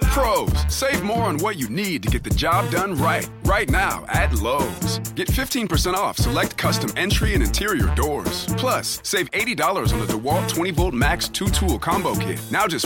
Pros, save more on what you need to get the job done right. Right now at Lowe's. Get 15% off select custom entry and interior doors. Plus, save $80 on the DeWalt 20-volt Max 2-tool combo kit. Now just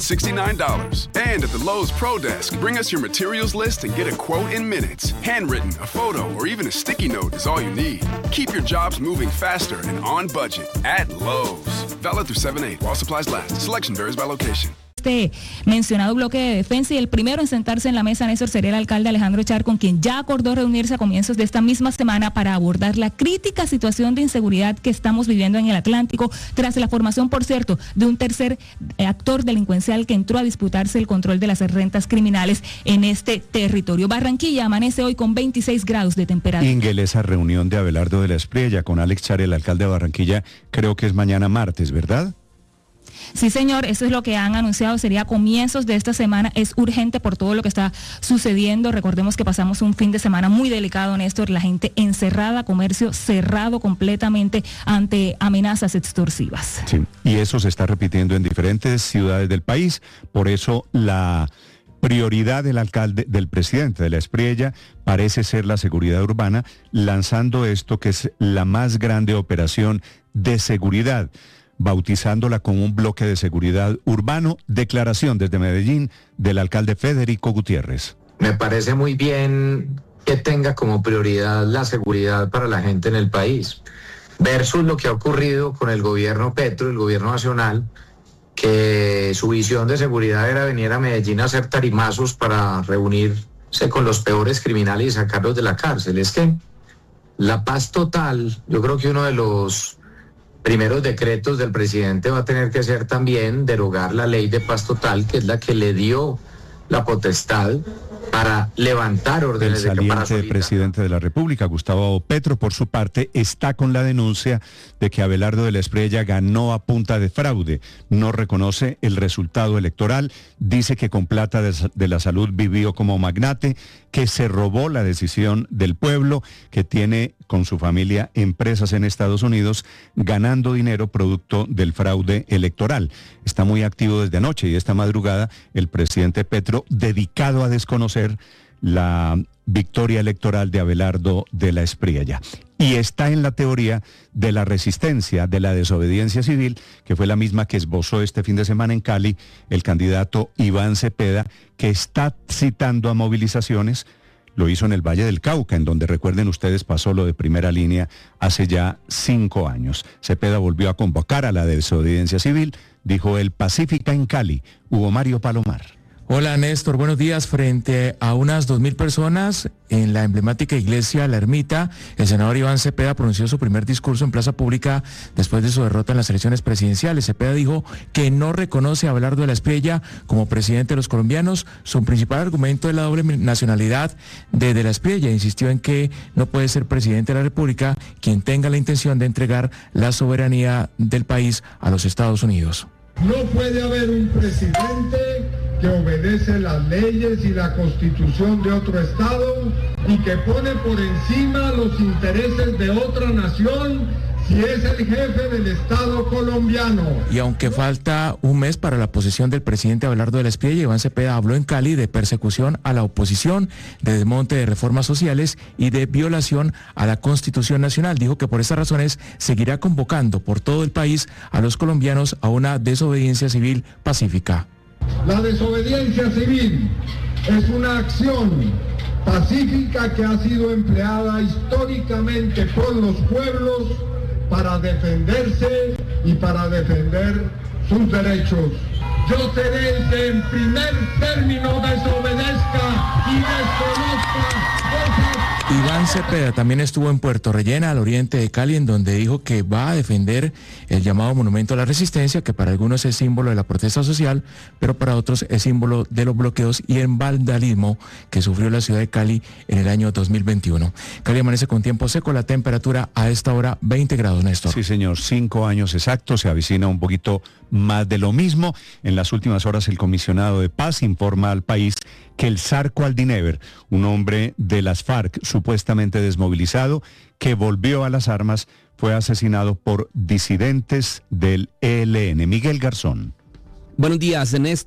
$169. And at the Lowe's Pro Desk, bring us your materials list and get a quote in minutes. Handwritten, a photo, or even a sticky note is all you need. Keep your jobs moving faster and on budget at Lowe's. Valid through 7/8 while supplies last. Selection varies by location. Este mencionado bloque de defensa, y el primero en sentarse en la mesa, Néstor, sería el alcalde Alejandro Char, con quien ya acordó reunirse a comienzos de esta misma semana para abordar la crítica situación de inseguridad que estamos viviendo en el Atlántico, tras la formación, por cierto, de un tercer actor delincuencial que entró a disputarse el control de las rentas criminales en este territorio. Barranquilla amanece hoy con 26 grados de temperatura. Ingel, esa reunión de Abelardo de la Espriella con Alex Char, el alcalde de Barranquilla, creo que es mañana martes, ¿verdad? Sí, señor, eso es lo que han anunciado, sería a comienzos de esta semana. Es urgente por todo lo que está sucediendo. Recordemos que pasamos un fin de semana muy delicado, Néstor, la gente encerrada, comercio cerrado completamente ante amenazas extorsivas. Sí, y eso se está repitiendo en diferentes ciudades del país, por eso la prioridad del alcalde, del presidente de la Espriella, parece ser la seguridad urbana, lanzando esto que es la más grande operación de seguridad, bautizándola como un bloque de seguridad urbano. Declaración desde Medellín del alcalde Federico Gutiérrez. Me parece muy bien que tenga como prioridad la seguridad para la gente en el país, versus lo que ha ocurrido con el gobierno Petro, el gobierno nacional, que su visión de seguridad era venir a Medellín a hacer tarimazos para reunirse con los peores criminales y sacarlos de la cárcel. Es que la paz total, yo creo que uno de los primeros decretos del presidente va a tener que ser también derogar la ley de paz total, que es la que le dio la potestad para levantar órdenes de caparazo. El presidente de la República, Gustavo Petro, por su parte, está con la denuncia de que Abelardo de la Espriella ganó a punta de fraude. No reconoce el resultado electoral, dice que con plata de la salud vivió como magnate, que se robó la decisión del pueblo, que tiene con su familia empresas en Estados Unidos, ganando dinero producto del fraude electoral. Está muy activo desde anoche y esta madrugada el presidente Petro, dedicado a desconocer la victoria electoral de Abelardo de la Espriella. Y está en la teoría de la resistencia, de la desobediencia civil, que fue la misma que esbozó este fin de semana en Cali el candidato Iván Cepeda, que está citando a movilizaciones. Lo hizo en el Valle del Cauca, en donde, recuerden ustedes, pasó lo de primera línea hace ya 5 años. Cepeda volvió a convocar a la desobediencia civil, dijo él, pacífica en Cali. Hugo Mario Palomar. Hola Néstor, buenos días. Frente a unas 2.000 personas en la emblemática iglesia La Ermita, el senador Iván Cepeda pronunció su primer discurso en plaza pública después de su derrota en las elecciones presidenciales. Cepeda dijo que no reconoce a Abelardo de la Espriella como presidente de los colombianos. Su principal argumento es la doble nacionalidad de la Espriella. Insistió en que no puede ser presidente de la República quien tenga la intención de entregar la soberanía del país a los Estados Unidos. No puede haber un presidente que obedece las leyes y la constitución de otro estado y que pone por encima los intereses de otra nación si es el jefe del Estado colombiano. Y aunque falta un mes para la posesión del presidente Abelardo de la Espriella, Iván Cepeda habló en Cali de persecución a la oposición, de desmonte de reformas sociales y de violación a la Constitución Nacional. Dijo que por estas razones seguirá convocando por todo el país a los colombianos a una desobediencia civil pacífica. La desobediencia civil es una acción pacífica que ha sido empleada históricamente por los pueblos para defenderse y para defender sus derechos. Yo seré el que en primer término desobedezca y desconozca esas. Iván Cepeda también estuvo en Puerto Rellena, al oriente de Cali, en donde dijo que va a defender el llamado Monumento a la Resistencia, que para algunos es símbolo de la protesta social, pero para otros es símbolo de los bloqueos y el vandalismo que sufrió la ciudad de Cali en el año 2021. Cali amanece con tiempo seco, la temperatura a esta hora 20 grados, Néstor. Sí, señor, 5 años exactos, se avicina un poquito más de lo mismo. En las últimas horas el comisionado de paz informa al país que el Zarco Aldinever, un hombre de las FARC supuestamente desmovilizado, que volvió a las armas, fue asesinado por disidentes del ELN. Miguel Garzón. Buenos días, Néstor.